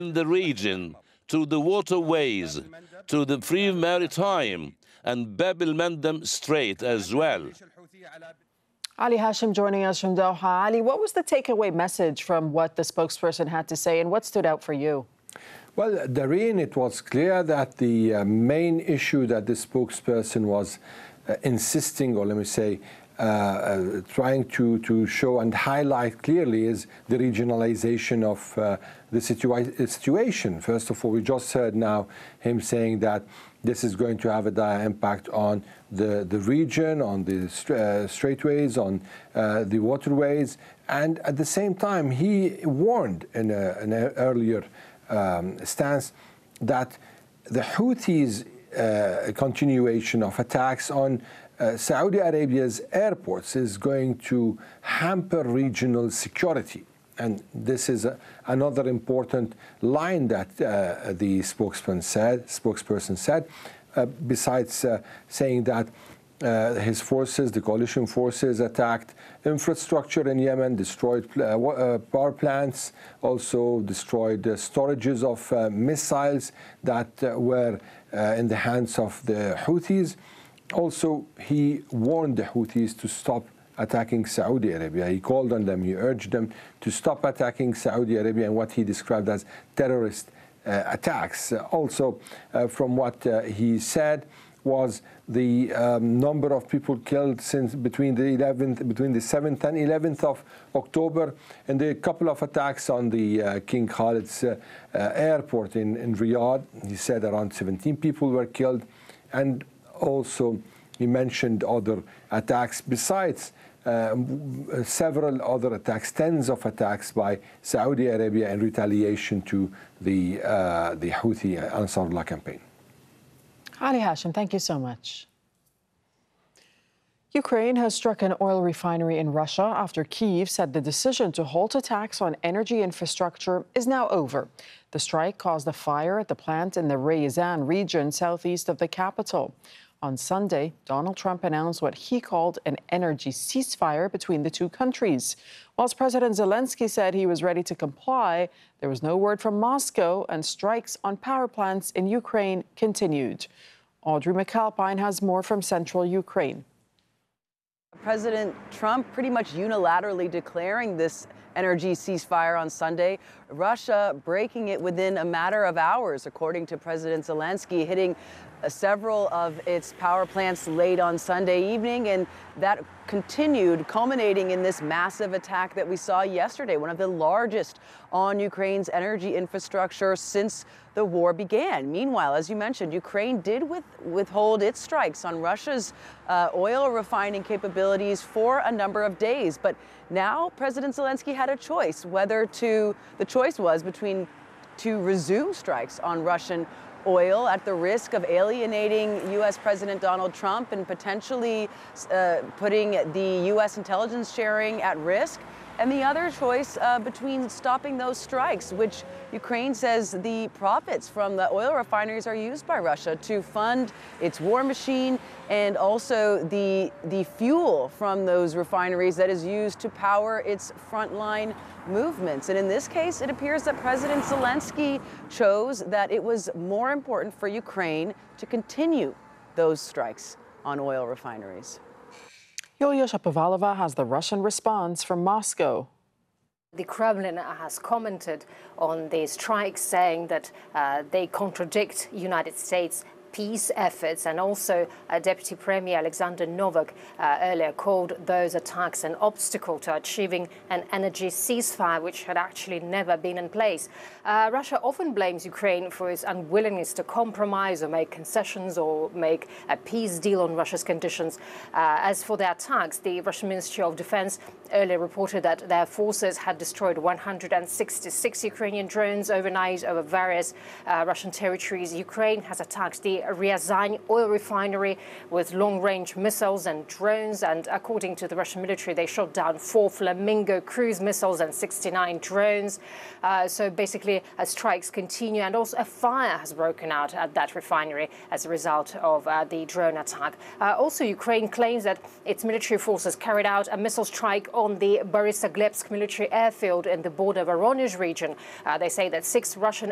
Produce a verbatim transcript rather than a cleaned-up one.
in the region, to the waterways, to the free maritime, and Bab el-Mandeb Strait as well. Ali Hashim joining us from Doha. Ali, what was the takeaway message from what the spokesperson had to say, and what stood out for you? Well, Darine, it was clear that the uh, main issue that the spokesperson was uh, insisting, or let me say, uh, uh, trying to, to show and highlight clearly is the regionalization of uh, the situa situation. First of all, we just heard now him saying that this is going to have a dire impact on the, the region, on the uh, straightways, on uh, the waterways. And at the same time, he warned in, a, in an earlier um, stance that the Houthis' uh, continuation of attacks on uh, Saudi Arabia's airports is going to hamper regional security. And this is a, another important line that uh, the spokesman said, spokesperson said, uh, besides uh, saying that uh, his forces, the coalition forces, attacked infrastructure in Yemen, destroyed uh, uh, power plants, also destroyed uh, storages of uh, missiles that uh, were uh, in the hands of the Houthis. Also, he warned the Houthis to stop attacking Saudi Arabia. He called on them, he urged them to stop attacking Saudi Arabia and what he described as terrorist uh, attacks. Uh, also, uh, from what uh, he said was the um, number of people killed since between the eleventh, between the seventh and eleventh of October, and a couple of attacks on the uh, King Khalid's uh, uh, airport in, in Riyadh. He said around seventeen people were killed, and also he mentioned other attacks besides Uh, several other attacks, tens of attacks by Saudi Arabia in retaliation to the, uh, the Houthi Ansarullah campaign. Ali Hashim, thank you so much. Ukraine has struck an oil refinery in Russia after Kyiv said the decision to halt attacks on energy infrastructure is now over. The strike caused a fire at the plant in the Ryazan region southeast of the capital. On Sunday, Donald Trump announced what he called an energy ceasefire between the two countries. Whilst President Zelensky said he was ready to comply, there was no word from Moscow, and strikes on power plants in Ukraine continued. Audrey McAlpine has more from central Ukraine. President Trump pretty much unilaterally declaring this energy ceasefire on Sunday, Russia breaking it within a matter of hours, according to President Zelensky, hitting uh, several of its power plants late on Sunday evening, and that continued, culminating in this massive attack that we saw yesterday, one of the largest on Ukraine's energy infrastructure since the war began. Meanwhile, as you mentioned, Ukraine did with, withhold its strikes on Russia's uh, oil refining capabilities for a number of days. But now President Zelensky had a choice, whether to, the choice was between to resume strikes on Russian oil at the risk of alienating U S President Donald Trump and potentially uh, putting the U S intelligence sharing at risk, and the other choice uh, between stopping those strikes, which Ukraine says the profits from the oil refineries are used by Russia to fund its war machine, and also the, the fuel from those refineries that is used to power its frontline movements. And in this case, it appears that President Zelensky chose that it was more important for Ukraine to continue those strikes on oil refineries. Yulia Shapovalova has the Russian response from Moscow. The Kremlin has commented on the strikes, saying that uh, they contradict United States peace efforts, and also uh, Deputy Premier Alexander Novak uh, earlier called those attacks an obstacle to achieving an energy ceasefire, which had actually never been in place. Uh, Russia often blames Ukraine for its unwillingness to compromise or make concessions or make a peace deal on Russia's conditions. Uh, as for the attacks, the Russian Ministry of Defense earlier reported that their forces had destroyed one hundred sixty-six Ukrainian drones overnight over various uh, Russian territories. Ukraine has attacked the Ryazan oil refinery with long-range missiles and drones, and according to the Russian military, they shot down four Flamingo cruise missiles and sixty-nine drones. Uh, so basically, uh, strikes continue, and also a fire has broken out at that refinery as a result of uh, the drone attack. Uh, also, Ukraine claims that its military forces carried out a missile strike on the Borysaglebsk military airfield in the border Voronezh region. Uh, they say that six Russian